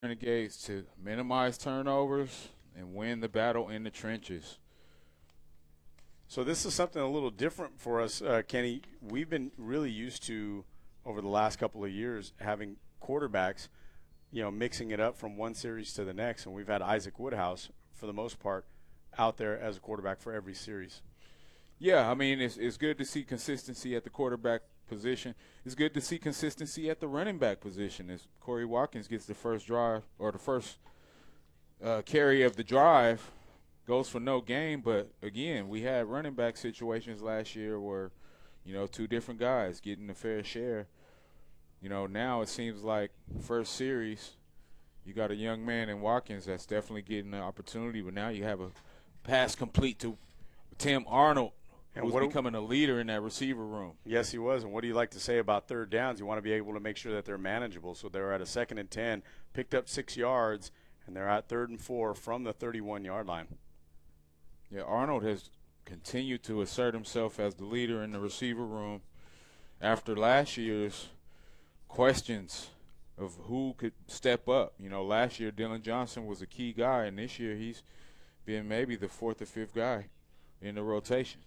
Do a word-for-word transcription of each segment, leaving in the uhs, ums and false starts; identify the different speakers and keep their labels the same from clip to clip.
Speaker 1: Renegades to minimize turnovers and win the battle in the trenches.
Speaker 2: So this is something a little different for us, uh, Kenny. We've been really used to, over the last couple of years, having quarterbacks, you know, mixing it up from one series to the next, and we've had Isaac Woodhouse, for the most part, out there as a quarterback for every series.
Speaker 1: Yeah, I mean, it's, it's good to see consistency at the quarterback position. It's good to see consistency at the running back position as Corey Watkins gets the first drive or the first uh, carry of the drive. Goes for no gain, but again, we had running back situations last year where, you know, two different guys getting a fair share. You know, now it seems like first series, you got a young man in Watkins that's definitely getting an opportunity, but now you have a pass complete to Tim Arnold,
Speaker 2: and
Speaker 1: who's
Speaker 2: what
Speaker 1: becoming a leader in that receiver room.
Speaker 2: Yes, he was. And what do you like to say about third downs? You want to be able to make sure that they're manageable. So they're at a second and ten, picked up six yards, and they're at third and four from the thirty-one-yard line.
Speaker 1: Yeah, Arnold has continued to assert himself as the leader in the receiver room after last year's questions of who could step up. You know, last year Dylan Johnson was a key guy, and this year he's been maybe the fourth or fifth guy in the rotation.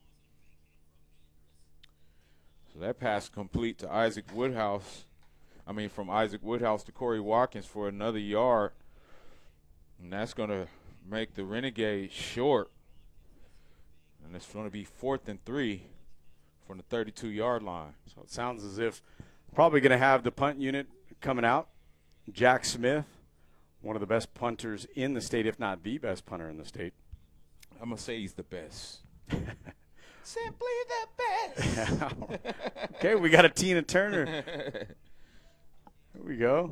Speaker 1: So that pass complete to Isaac Woodhouse. I mean, from Isaac Woodhouse to Corey Watkins for another yard. And that's going to make the Renegades short. And it's going to be fourth and three from the thirty-two-yard line.
Speaker 2: So it sounds as if probably going to have the punt unit coming out. Jack Smith, one of the best punters in the state, if not the best punter in the state.
Speaker 1: I'm going to say he's the best. Simply the best.
Speaker 2: Okay, we got a Tina Turner. Here we go.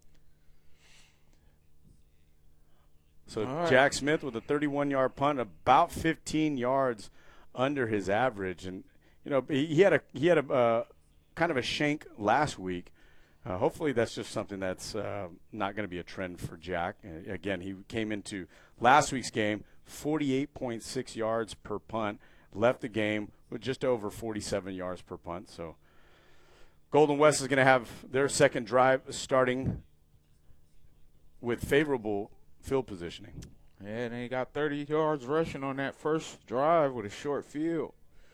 Speaker 2: So
Speaker 1: right.
Speaker 2: Jack Smith with a thirty-one-yard punt, about fifteen yards under his average, and you know he, he had a he had a uh, kind of a shank last week. Uh, hopefully that's just something that's uh, not going to be a trend for Jack. Uh, again, he came into last week's game forty-eight point six yards per punt, left the game with just over forty-seven yards per punt. So Golden West is going to have their second drive starting with favorable field positioning.
Speaker 1: Yeah, and they got thirty yards rushing on that first drive with a short field.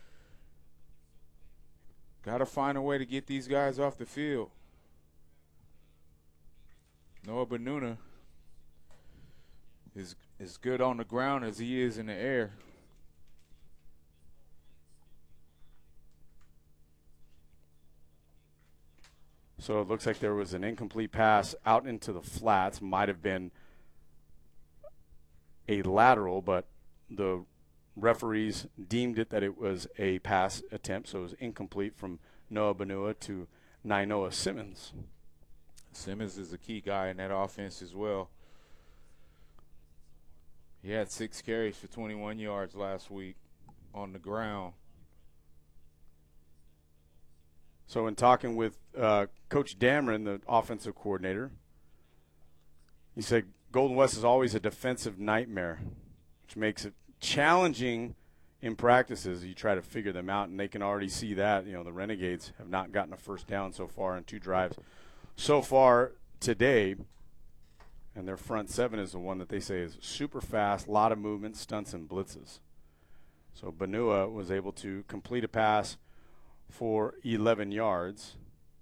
Speaker 1: Got to find a way to get these guys off the field. Noah Benuna is as good on the ground as he is in the air.
Speaker 2: So it looks like there was an incomplete pass out into the flats. Might have been a lateral, but the referees deemed it that it was a pass attempt, so it was incomplete from Noah Benua to Nainoa Simmons.
Speaker 1: Simmons is a key guy in that offense as well. He had six carries for twenty-one yards last week on the ground.
Speaker 2: So in talking with uh, Coach Dameron, the offensive coordinator, he said Golden West is always a defensive nightmare, which makes it challenging in practices. You try to figure them out, and they can already see that. You know, the Renegades have not gotten a first down so far in two drives so far today, and their front seven is the one that they say is super fast, a lot of movement, stunts, and blitzes. So Benua was able to complete a pass for eleven yards.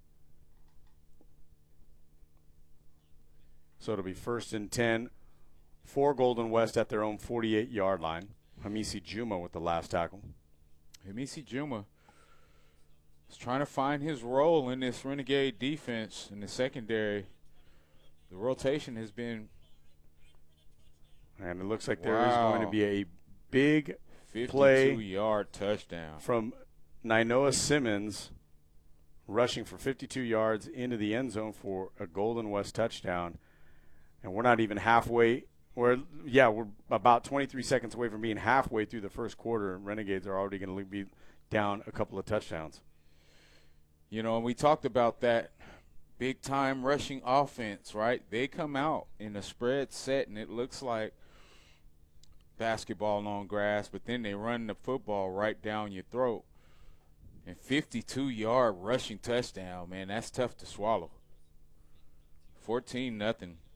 Speaker 2: So it'll be first and ten for Golden West at their own forty-eight-yard line. Hamisi Juma with the last tackle.
Speaker 1: Hamisi Juma is trying to find his role in this Renegade defense in the secondary. The rotation has been.
Speaker 2: And it looks like
Speaker 1: wow.
Speaker 2: there is going to be a big play.
Speaker 1: fifty-two-yard touchdown
Speaker 2: From Nainoa Simmons rushing for fifty-two yards into the end zone for a Golden West touchdown. And we're not even halfway. We're, yeah, we're about twenty-three seconds away from being halfway through the first quarter, and Renegades are already going to be down a couple of touchdowns.
Speaker 1: You know, and we talked about that big-time rushing offense, right? They come out in a spread set, and it looks like basketball on grass, but then they run the football right down your throat. And fifty-two-yard rushing touchdown, man, that's tough to swallow fourteen nothing.